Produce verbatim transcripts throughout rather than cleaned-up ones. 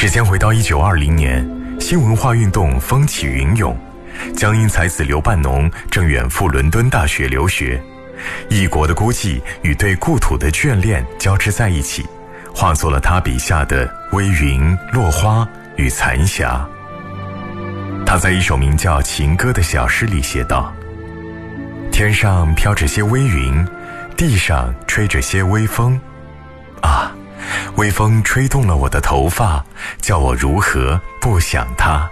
时间回到一九二零年，新文化运动风起云涌，江阴才子刘半农正远赴伦敦大学留学，异国的孤寂与对故土的眷恋交织在一起，化作了他笔下的微云、落花与残霞。他在一首名叫《情歌》的小诗里写道：天上飘着些微云，地上吹着些微风，啊，微风吹动了我的头发，叫我如何不想他。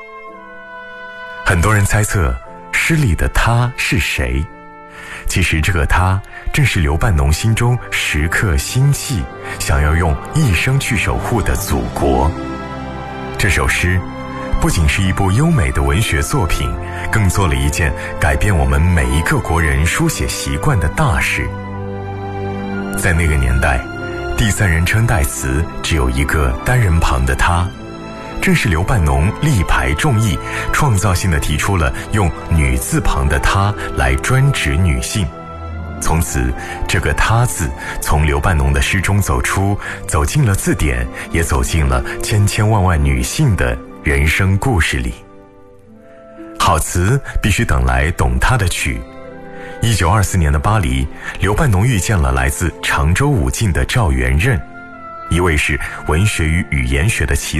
很多人猜测诗里的他是谁，其实这个他正是刘半农心中时刻心系，想要用一生去守护的祖国。这首诗不仅是一部优美的文学作品，更做了一件改变我们每一个国人书写习惯的大事。在那个年代，第三人称代词只有一个单人旁的他，正是刘半农力排众议，创造性地提出了用女字旁的他来专指女性。从此，这个他字从刘半农的诗中走出，走进了字典，也走进了千千万万女性的人生故事里。好词必须等来懂它的曲。一九二四年的巴黎，刘半农遇见了来自常州武进的赵元任，一位是文学与语言学的奇